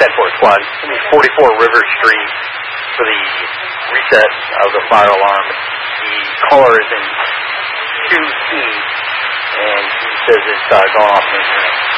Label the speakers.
Speaker 1: 10-4 squad. 44 River Street for the reset of the fire alarm. The caller is in 2C, and he says it's gone off in his room.